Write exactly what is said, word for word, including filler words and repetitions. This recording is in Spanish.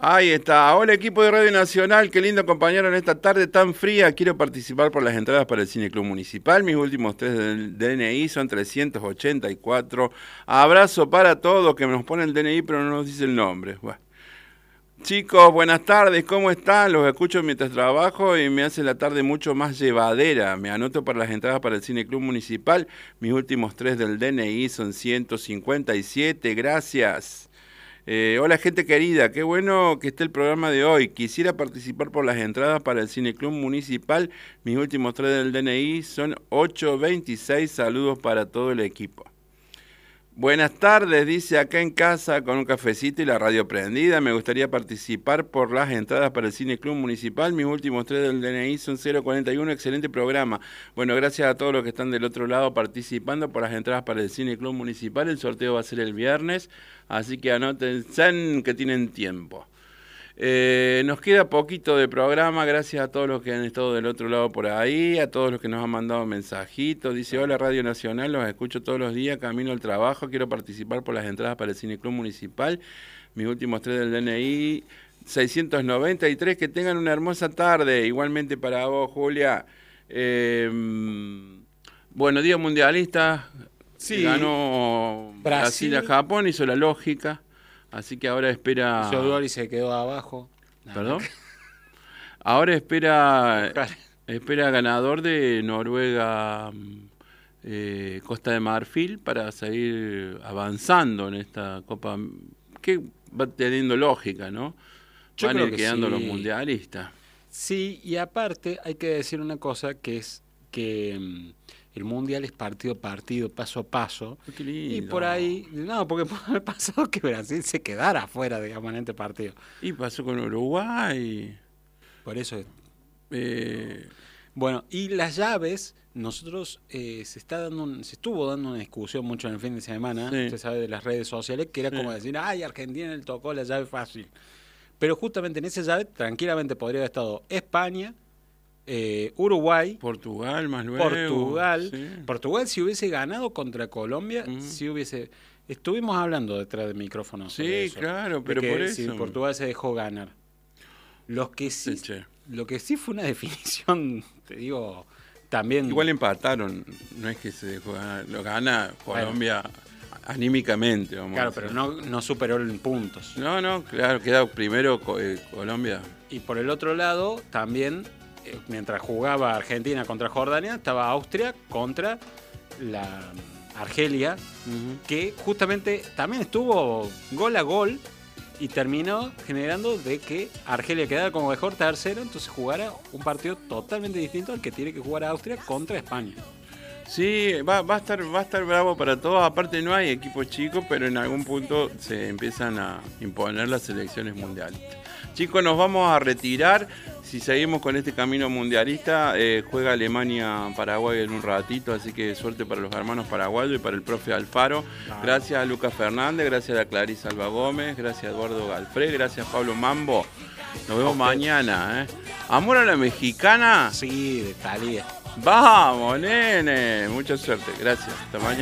Ahí está. Hola, equipo de Radio Nacional. Qué lindo acompañaron esta tarde tan fría. Quiero participar por las entradas para el Cine Club Municipal. Mis últimos tres del D N I son trescientos ochenta y cuatro. Abrazo para todos, que nos ponen el D N I pero no nos dice el nombre. Bueno. Chicos, buenas tardes. ¿Cómo están? Los escucho mientras trabajo y me hace la tarde mucho más llevadera. Me anoto para las entradas para el Cine Club Municipal. Mis últimos tres del D N I son ciento cincuenta y siete. Gracias. Eh, hola gente querida, qué bueno que esté el programa de hoy. Quisiera participar por las entradas para el Cine Club Municipal. Mis últimos tres del D N I son ocho veintiséis. Saludos para todo el equipo. Buenas tardes, dice acá en casa con un cafecito y la radio prendida. Me gustaría participar por las entradas para el Cine Club Municipal. Mis últimos tres del D N I son cero cuarenta y uno. Excelente programa. Bueno, gracias a todos los que están del otro lado participando por las entradas para el Cine Club Municipal. El sorteo va a ser el viernes, así que anoten que tienen tiempo. Eh, nos queda poquito de programa, gracias a todos los que han estado del otro lado por ahí, a todos los que nos han mandado mensajitos. Dice, hola Radio Nacional, los escucho todos los días, camino al trabajo, quiero participar por las entradas para el Cine Club Municipal. Mis últimos tres del D N I, seiscientos noventa y tres. Que tengan una hermosa tarde, igualmente para vos, Julia. Eh, bueno, Día Mundialista, sí. Ganó Brasil. Brasil a Japón, hizo la lógica. Así que ahora espera... Sodori se quedó abajo. ¿Perdón? Ahora espera espera ganador de Noruega, eh, Costa de Marfil, para seguir avanzando en esta Copa, que va teniendo lógica, ¿no? Yo Van a creo ir que quedando sí. los mundialistas. Sí, y aparte hay que decir una cosa, que es que... Um, el mundial es partido a partido, paso a paso. Qué lindo. Y por ahí, no, porque puede haber pasado que Brasil se quedara afuera, digamos, en este partido. Y pasó con Uruguay. Por eso. Eh... Bueno, y las llaves, nosotros eh, se está dando un, se estuvo dando una discusión mucho en el fin de semana, sí. Usted sabe, de las redes sociales, que era sí. como decir, ay, Argentina le tocó la llave fácil. Pero justamente en esa llave, tranquilamente podría haber estado España, Eh, Uruguay, Portugal más luego, Portugal, sí. Portugal si hubiese ganado contra Colombia, uh-huh. si hubiese, estuvimos hablando detrás del micrófono. Sí, eso, claro, pero que por eso. Si Portugal se dejó ganar. Los que sí, sí lo que sí fue una definición, te digo, también. Igual empataron, no es que se dejó ganar, lo gana Colombia. Bueno. Anímicamente, vamos claro, a decir. pero no, no superó en puntos. No, no, claro, queda primero eh, Colombia. Y por el otro lado, también. Mientras jugaba Argentina contra Jordania, estaba Austria contra la Argelia, uh-huh. que justamente también estuvo gol a gol y terminó generando de que Argelia quedara como mejor tercero, entonces jugara un partido totalmente distinto al que tiene que jugar Austria contra España. Sí, va, va a estar, va a estar bravo para todos. Aparte no hay equipos chicos, pero en algún punto se empiezan a imponer las selecciones mundiales. Chicos, nos vamos a retirar. Si seguimos con este camino mundialista, eh, juega Alemania-Paraguay en un ratito, así que suerte para los hermanos paraguayos y para el profe Alfaro. Claro. Gracias a Lucas Fernández, gracias a Clarisa Alba Gómez, gracias a Eduardo Galfré, gracias a Pablo Mambo. Nos vemos okay. mañana. ¿eh? ¿Amor a la mexicana? Sí, de Talía. Vamos, nene. Mucha suerte. Gracias. Hasta mañana.